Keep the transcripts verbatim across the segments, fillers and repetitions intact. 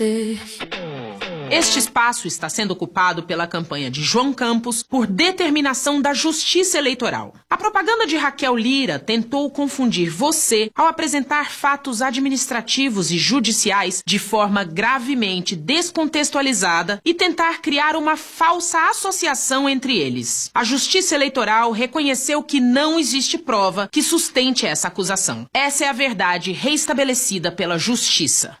Este espaço está sendo ocupado pela campanha de João Campos por determinação da Justiça Eleitoral. A propaganda de Raquel Lira tentou confundir você ao apresentar fatos administrativos e judiciais de forma gravemente descontextualizada e tentar criar uma falsa associação entre eles. A Justiça Eleitoral reconheceu que não existe prova que sustente essa acusação. Essa é a verdade reestabelecida pela Justiça.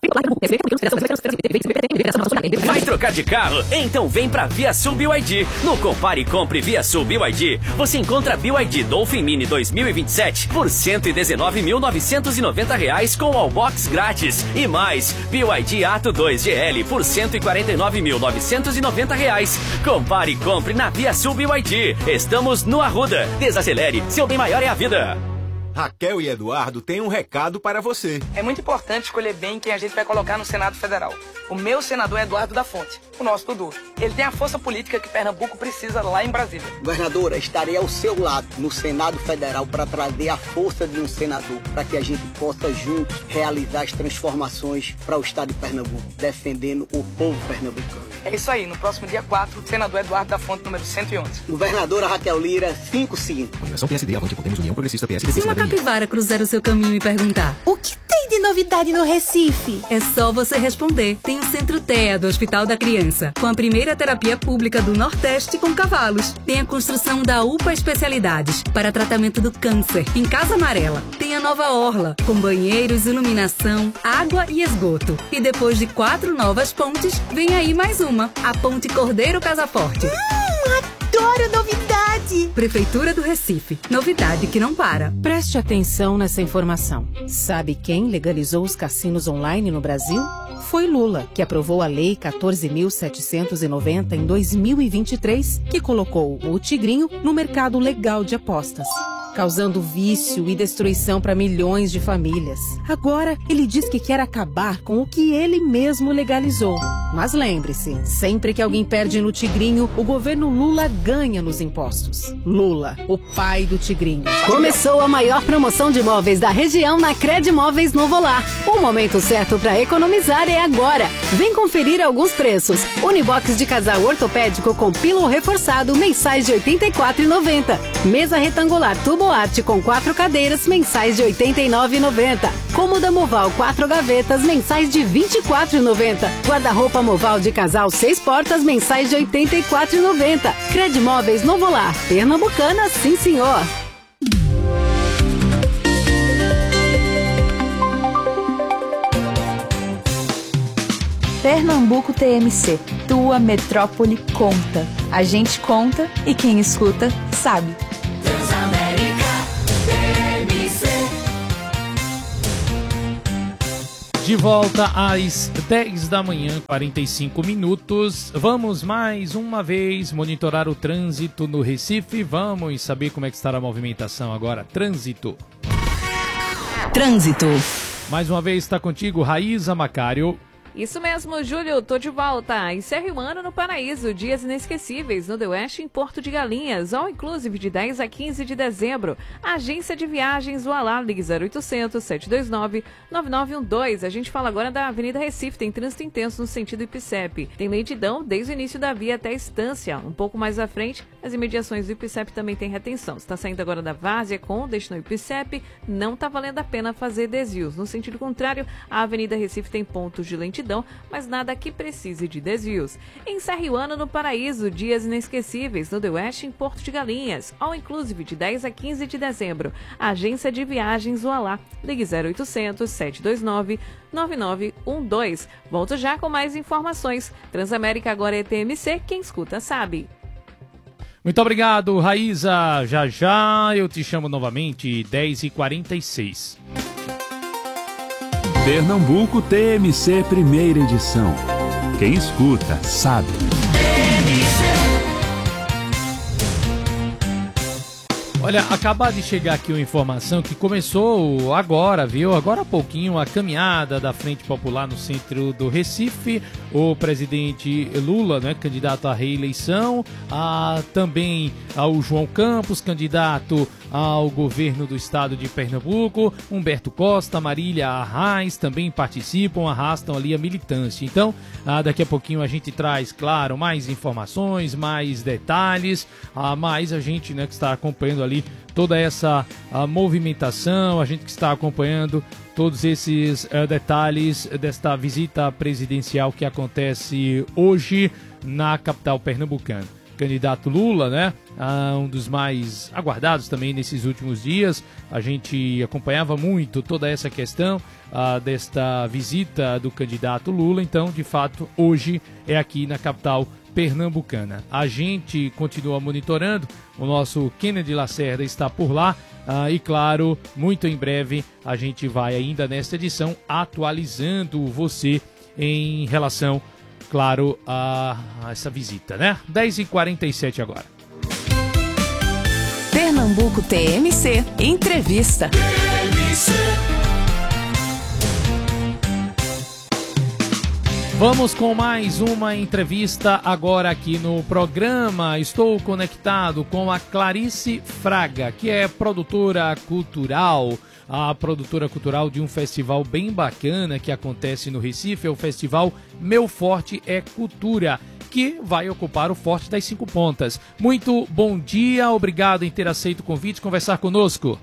Vai trocar de carro? Então vem pra ViaSul B Y D. No Compare e Compre ViaSul B Y D, você encontra B Y D Dolphin Mini dois mil e vinte e sete por cento e dezenove mil novecentos e noventa reais com Allbox grátis. E mais, B Y D Ato dois G L por cento e quarenta e nove mil novecentos e noventa reais. Compare e compre na ViaSul B Y D. Estamos no Arruda. Desacelere, seu bem maior é a vida. Raquel e Eduardo têm um recado para você. É muito importante escolher bem quem a gente vai colocar no Senado Federal. O meu senador é Eduardo da Fonte, o nosso Dudu. Ele tem a força política que Pernambuco precisa lá em Brasília. Governadora, estarei ao seu lado no Senado Federal para trazer a força de um senador, para que a gente possa juntos realizar as transformações para o estado de Pernambuco, defendendo o povo pernambucano. É isso aí, no próximo dia quatro, senador Eduardo da Fonte, número cento e onze. Governadora Raquel Lira, cinquenta e cinco. União P S D, Avante, Podemos, União Progressista, P S D. Se uma capivara cruzar o seu caminho e perguntar: o que tem de novidade no Recife? É só você responder: tem o Centro T E A do Hospital da Criança, com a primeira terapia pública do Nordeste com cavalos. Tem a construção da U P A Especialidades para tratamento do câncer em Casa Amarela. Tem a nova Orla, com banheiros, iluminação, água e esgoto. E depois de quatro novas pontes, vem aí mais uma. A Ponte Cordeiro Casaforte. Hum, adoro novidade! Prefeitura do Recife. Novidade que não para. Preste atenção nessa informação. Sabe quem legalizou os cassinos online no Brasil? Foi Lula, que aprovou a Lei quatorze mil setecentos e noventa em dois mil e vinte e três, que colocou o Tigrinho no mercado legal de apostas, causando vício e destruição para milhões de famílias. Agora, ele diz que quer acabar com o que ele mesmo legalizou. Mas lembre-se, sempre que alguém perde no Tigrinho, o governo Lula ganha nos impostos. Lula, o pai do Tigrinho. Começou a maior promoção de imóveis da região na Credimóveis Novo Lar. O momento certo para economizar é agora. Vem conferir alguns preços. Unibox de casal ortopédico com pillow reforçado, mensais de oitenta e quatro reais e noventa centavos. Mesa retangular tubo arte com quatro cadeiras, mensais de oitenta e nove reais e noventa centavos. Cômoda Moval quatro gavetas, mensais de vinte e quatro reais e noventa centavos. Guarda-roupa Moval de casal seis portas, mensais de oitenta e quatro reais e noventa centavos. Credimóveis Novo Lar. Pernambucana, sim senhor. Pernambuco T M C, tua metrópole conta. A gente conta e quem escuta sabe. De volta às dez da manhã, quarenta e cinco minutos. Vamos mais uma vez monitorar o trânsito no Recife. Vamos saber como é que está a movimentação agora. Trânsito. Trânsito. Mais uma vez está contigo, Raíza Macário. Isso mesmo, Júlio, tô de volta. Encerre o ano no Paraíso, dias inesquecíveis no The West em Porto de Galinhas, all inclusive de dez a quinze de dezembro. Agência de Viagens, o Alá, ligue zero oitocentos, sete dois nove, nove nove um dois. A gente fala agora da Avenida Recife, tem trânsito intenso no sentido Ipicep. Tem lentidão desde o início da via até a Estância. Um pouco mais à frente, as imediações do Ipicep também tem retenção. Está saindo agora da Várzea com destino Ipicep, não tá valendo a pena fazer desvios. No sentido contrário, a Avenida Recife tem pontos de lentidão, mas nada que precise de desvios. Encerre o ano no Paraíso, dias inesquecíveis no The West em Porto de Galinhas, all inclusive de dez a quinze de dezembro. Agência de Viagens, o Alá, ligue zero oitocentos, sete dois nove, nove nove um dois. Volto já com mais informações. Transamérica agora é T M C, quem escuta sabe. Muito obrigado, Raíza. Já já eu te chamo novamente, dez e quarenta e seis. Pernambuco T M C primeira edição. Quem escuta sabe. Olha, acabar de chegar aqui uma informação que começou agora, viu? Agora há pouquinho, a caminhada da Frente Popular no centro do Recife. O presidente Lula, né, candidato à reeleição, a, também ao João Campos, candidato ao governo do estado de Pernambuco. Humberto Costa, Marília Arraes também participam, arrastam ali a militância. Então, ah, daqui a pouquinho a gente traz, claro, mais informações, mais detalhes, ah, mais a gente, né, que está acompanhando ali toda essa a movimentação, a gente que está acompanhando todos esses uh, detalhes desta visita presidencial que acontece hoje na capital pernambucana. Candidato Lula, né, uh, um dos mais aguardados também nesses últimos dias. A gente acompanhava muito toda essa questão uh, desta visita do candidato Lula. Então, de fato, hoje é aqui na capital pernambucana. A gente continua monitorando, o nosso Kennedy Lacerda está por lá, uh, e claro, muito em breve a gente vai ainda nesta edição atualizando você em relação, claro, a, a essa visita, né? dez e quarenta e sete agora. Pernambuco T M C Entrevista. T M C. Vamos com mais uma entrevista agora aqui no programa. Estou conectado com a Clarice Fraga, que é produtora cultural, a produtora cultural de um festival bem bacana que acontece no Recife, é o festival Meu Forte é Cultura, que vai ocupar o Forte das Cinco Pontas. Muito bom dia, obrigado em ter aceito o convite e conversar conosco.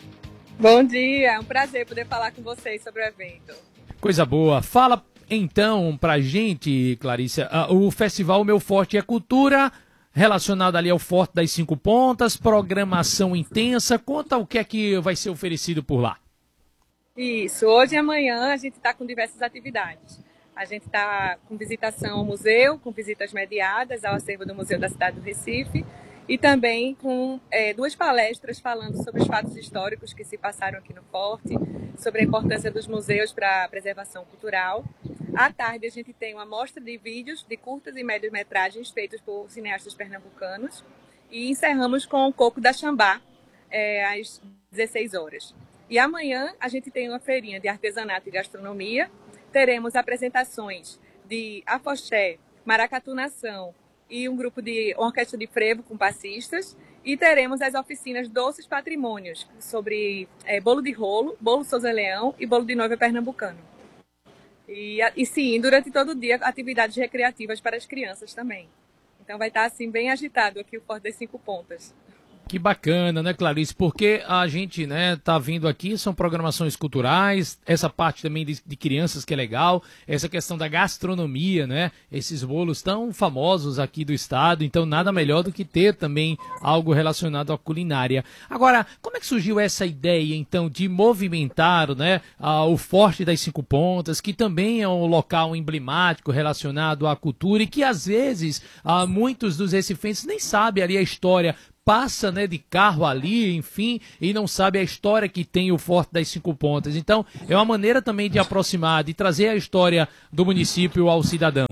Bom dia, é um prazer poder falar com vocês sobre o evento. Coisa boa. Fala então pra gente, Clarice, uh, o festival Meu Forte é Cultura, relacionado ali ao Forte das Cinco Pontas, programação intensa. Conta o que é que vai ser oferecido por lá. Isso, hoje e amanhã a gente está com diversas atividades. A gente está com visitação ao museu, com visitas mediadas ao acervo do Museu da Cidade do Recife e também com é, duas palestras falando sobre os fatos históricos que se passaram aqui no Forte, sobre a importância dos museus para a preservação cultural. À tarde a gente tem uma mostra de vídeos de curtas e médias metragens feitos por cineastas pernambucanos e encerramos com o Coco da Xambá, é, às dezesseis horas. E amanhã a gente tem uma feirinha de artesanato e gastronomia. Teremos apresentações de afoxé, maracatu nação e um grupo de uma orquestra de frevo com passistas. E teremos as oficinas Doces Patrimônios, sobre é, bolo de rolo, bolo Souza Leão e bolo de noiva pernambucano. E, e sim, durante todo o dia, atividades recreativas para as crianças também. Então vai estar assim bem agitado aqui o Forte das Cinco Pontas. Que bacana, né, Clarice? Porque a gente, né, tá vindo aqui, são programações culturais, essa parte também de, de crianças que é legal, essa questão da gastronomia, né, esses bolos tão famosos aqui do estado, então nada melhor do que ter também algo relacionado à culinária. Agora, como é que surgiu essa ideia, então, de movimentar, né, a, o Forte das Cinco Pontas, que também é um local emblemático relacionado à cultura e que, às vezes, a, muitos dos recifenses nem sabem ali a história, passa, né, de carro ali, enfim, e não sabe a história que tem o Forte das Cinco Pontas. Então, é uma maneira também de aproximar, de trazer a história do município ao cidadão.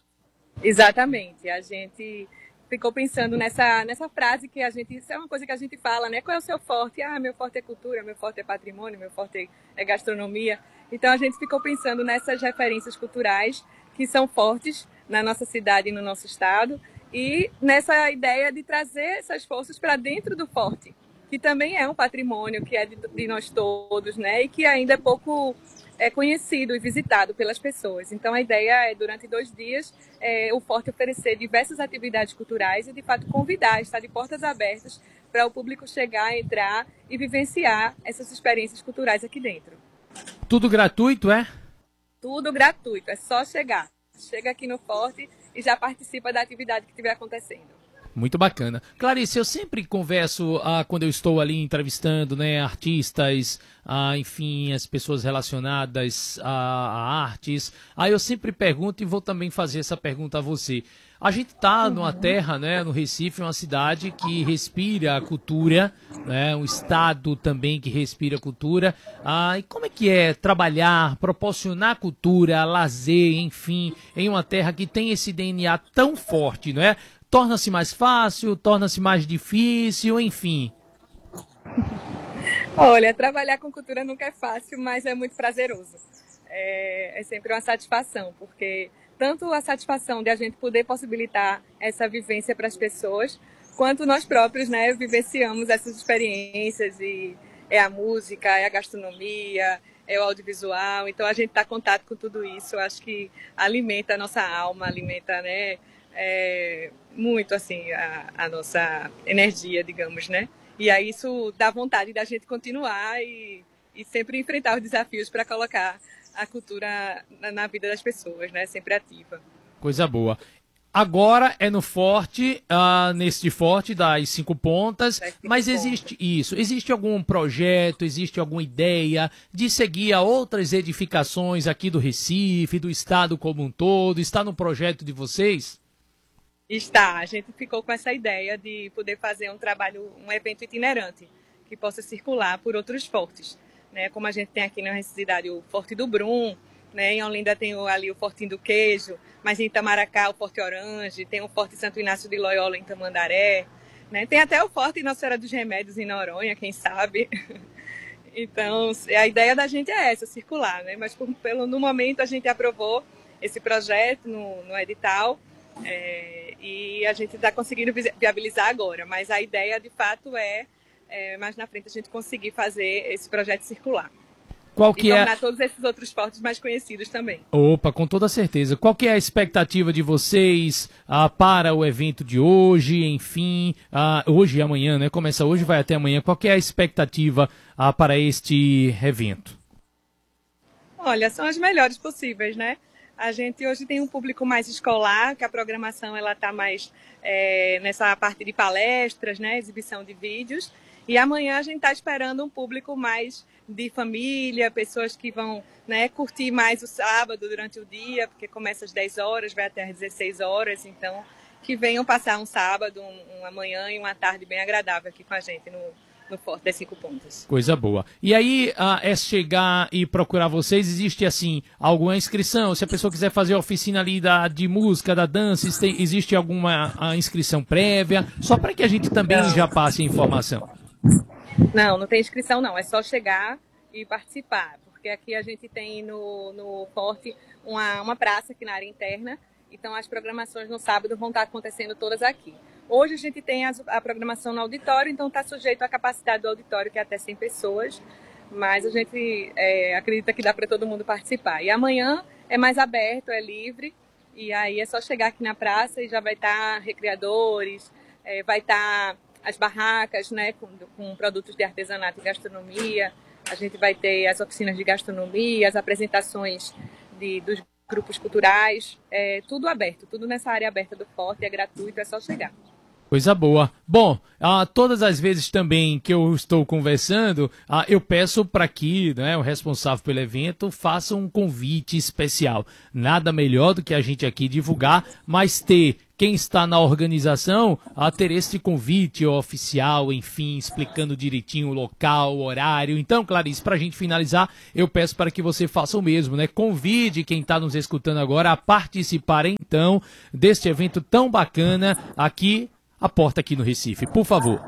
Exatamente. A gente ficou pensando nessa, nessa frase que a gente, isso é uma coisa que a gente fala, né? Qual é o seu forte? Ah, meu forte é cultura, meu forte é patrimônio, meu forte é gastronomia. Então, a gente ficou pensando nessas referências culturais que são fortes na nossa cidade e no nosso estado, e nessa ideia de trazer essas forças para dentro do Forte, que também é um patrimônio que é de, de nós todos, né? E que ainda é pouco é, conhecido e visitado pelas pessoas. Então a ideia é, durante dois dias, é, o Forte oferecer diversas atividades culturais e, de fato, convidar, estar de portas abertas para o público chegar, entrar e vivenciar essas experiências culturais aqui dentro. Tudo gratuito, é? Tudo gratuito, é só chegar. Chega aqui no Forte e já participa da atividade que estiver acontecendo. Muito bacana. Clarice, eu sempre converso, ah, quando eu estou ali entrevistando, né, artistas, ah, enfim, as pessoas relacionadas a, a artes, aí eu sempre pergunto e vou também fazer essa pergunta a você. A gente está numa terra, né, no Recife, uma cidade que respira a cultura, né, um estado também que respira a cultura. Ah, e como é que é trabalhar, proporcionar cultura, lazer, enfim, em uma terra que tem esse D N A tão forte, não é? Torna-se mais fácil, torna-se mais difícil, enfim. Olha, trabalhar com cultura nunca é fácil, mas é muito prazeroso. É, é sempre uma satisfação, porque tanto a satisfação de a gente poder possibilitar essa vivência para as pessoas, quanto nós próprios, né, vivenciamos essas experiências, e é a música, é a gastronomia, é o audiovisual, então a gente está em contato com tudo isso, eu acho que alimenta a nossa alma, alimenta, né, é, muito, assim, a, a nossa energia, digamos, né, e aí isso dá vontade da gente continuar e, e sempre enfrentar os desafios para colocar a cultura na, na vida das pessoas, né, sempre ativa. Coisa boa. Agora é no Forte, uh, nesse Forte das Cinco Pontas, mas existe isso, existe algum projeto, existe alguma ideia de seguir a outras edificações aqui do Recife, do estado como um todo? Está no projeto de vocês? Está, a gente ficou com essa ideia de poder fazer um trabalho, um evento itinerante, que possa circular por outros fortes, né? Como a gente tem aqui na nossa cidade o Forte do Brum, né? Em Olinda tem o, ali o Fortinho do Queijo, mas em Itamaracá o Forte Orange, tem o Forte Santo Inácio de Loyola em Tamandaré, né? Tem até o Forte Nossa Senhora dos Remédios em Noronha, quem sabe. Então, a ideia da gente é essa, circular, né? Mas por, pelo, no momento a gente aprovou esse projeto no, no edital, é, e a gente está conseguindo viabilizar agora, mas a ideia de fato é, é mais na frente a gente conseguir fazer esse projeto circular. Qual que e é... tornar todos esses outros fortes mais conhecidos também. Opa, com toda certeza. Qual que é a expectativa de vocês ah, para o evento de hoje, enfim, ah, hoje e amanhã, né? Começa hoje, vai até amanhã. Qual que é a expectativa ah, para este evento? Olha, são as melhores possíveis, né? A gente hoje tem um público mais escolar, que a programação ela está mais é, nessa parte de palestras, né? Exibição de vídeos. E amanhã a gente está esperando um público mais de família, pessoas que vão, né, curtir mais o sábado durante o dia, porque começa às dez horas, vai até às dezesseis horas, então que venham passar um sábado, um, uma manhã e uma tarde bem agradável aqui com a gente no, no Forte das Cinco Pontas. Coisa boa. E aí, ah, é chegar e procurar vocês, existe assim, alguma inscrição? Se a pessoa quiser fazer a oficina ali da, de música, da dança, existe alguma a inscrição prévia? Só para que a gente também não. já passe a informação. Não, não tem inscrição não, é só chegar e participar, porque aqui a gente tem no, no Forte uma, uma praça aqui na área interna, então as programações no sábado vão estar acontecendo todas aqui. Hoje a gente tem a, a programação no auditório, então está sujeito à capacidade do auditório, que é até cem pessoas, mas a gente é, acredita que dá para todo mundo participar. E amanhã é mais aberto, é livre, e aí é só chegar aqui na praça e já vai estar recreadores, é, vai estar... as barracas, né, com, com produtos de artesanato e gastronomia. A gente vai ter as oficinas de gastronomia, as apresentações de, dos grupos culturais, é, tudo aberto, tudo nessa área aberta do Forte, é gratuito, é só chegar. Coisa boa. Bom, ah, todas as vezes também que eu estou conversando, ah, eu peço para que, né, o responsável pelo evento faça um convite especial. Nada melhor do que a gente aqui divulgar, mas ter quem está na organização a ter esse convite oficial, enfim, explicando direitinho o local, o horário. Então, Clarice, para a gente finalizar, eu peço para que você faça o mesmo, né? Convide quem está nos escutando agora a participar, então, deste evento tão bacana aqui, a porta aqui no Recife, por favor.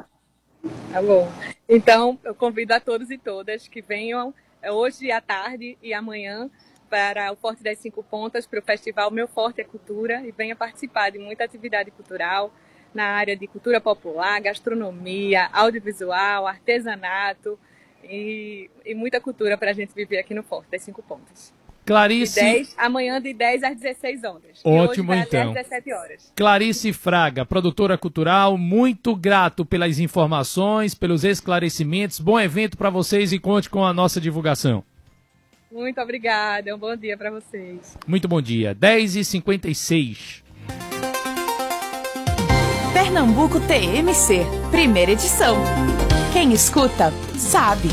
Tá bom. Então, eu convido a todos e todas que venham hoje à tarde e amanhã para o Forte das Cinco Pontas, para o festival Meu Forte é Cultura, e venha participar de muita atividade cultural na área de cultura popular, gastronomia, audiovisual, artesanato e, e muita cultura para a gente viver aqui no Forte das Cinco Pontas. Clarice... De dez, amanhã de dez às dezesseis horas. Ótimo, e hoje então. Até às dezessete horas. Clarice Fraga, produtora cultural, muito grato pelas informações, pelos esclarecimentos. Bom evento para vocês e conte com a nossa divulgação. Muito obrigada, um bom dia para vocês. Muito bom dia, dez e cinquenta e seis. Pernambuco T M C, primeira edição. Quem escuta, sabe.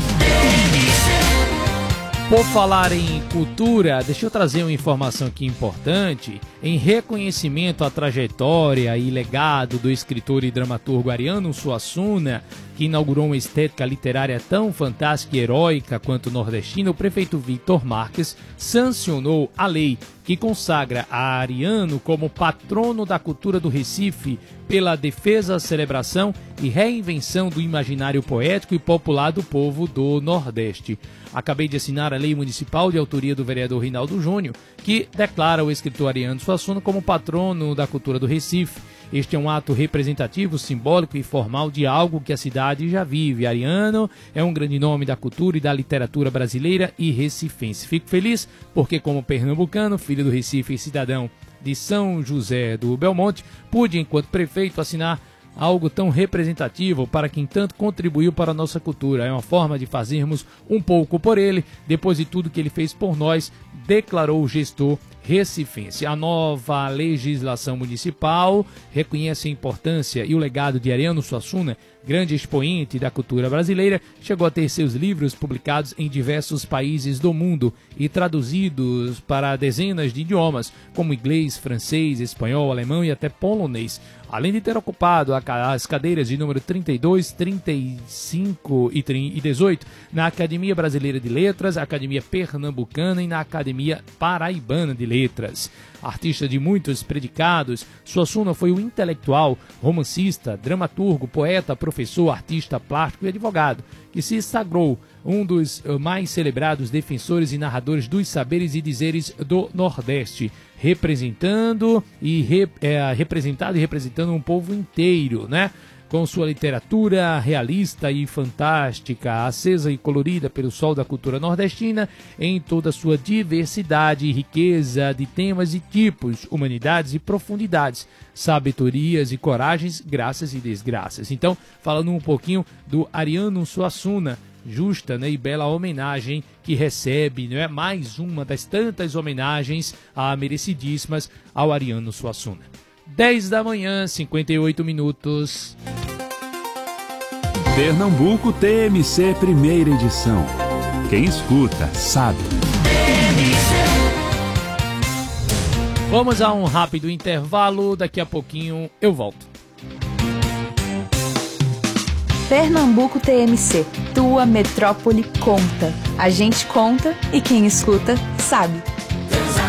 Por falar em cultura, deixa eu trazer uma informação aqui importante. Em reconhecimento à trajetória e legado do escritor e dramaturgo Ariano Suassuna, que inaugurou uma estética literária tão fantástica e heróica quanto nordestina, o prefeito Victor Marques sancionou a lei que consagra a Ariano como patrono da cultura do Recife pela defesa, celebração e reinvenção do imaginário poético e popular do povo do Nordeste. Acabei de assinar a lei municipal de autoria do vereador Rinaldo Júnior, que declara o escritor Ariano Suassuna como patrono da cultura do Recife. Este é um ato representativo, simbólico e formal de algo que a cidade já vive. Ariano é um grande nome da cultura e da literatura brasileira e recifense. Fico feliz porque, como pernambucano, filho do Recife e cidadão de São José do Belmonte, pude, enquanto prefeito, assinar algo tão representativo para quem tanto contribuiu para a nossa cultura. É uma forma de fazermos um pouco por ele, depois de tudo que ele fez por nós, declarou o gestor recifense. A nova legislação municipal reconhece a importância e o legado de Ariano Suassuna, grande expoente da cultura brasileira. Chegou a ter seus livros publicados em diversos países do mundo e traduzidos para dezenas de idiomas, como inglês, francês, espanhol, alemão e até polonês. Além de ter ocupado as cadeiras de número trinta e dois, trinta e cinco e dezoito na Academia Brasileira de Letras, Academia Pernambucana e na Academia Paraibana de Letras. Artista de muitos predicados, Suassuna foi um intelectual, romancista, dramaturgo, poeta, professor, artista plástico e advogado, que se sagrou um dos mais celebrados defensores e narradores dos saberes e dizeres do Nordeste, representando e re, é, representado e representando um povo inteiro, né? Com sua literatura realista e fantástica, acesa e colorida pelo sol da cultura nordestina, em toda sua diversidade e riqueza de temas e tipos, humanidades e profundidades, sabedorias e coragens, graças e desgraças. Então, falando um pouquinho do Ariano Suassuna, justa, né, e bela homenagem que recebe, não é, mais uma das tantas homenagens a merecidíssimas ao Ariano Suassuna. dez da manhã, cinquenta e oito minutos. Pernambuco T M C primeira edição. Quem escuta, sabe. Vamos a um rápido intervalo, daqui a pouquinho eu volto. Pernambuco T M C, tua metrópole conta. A gente conta e quem escuta, sabe.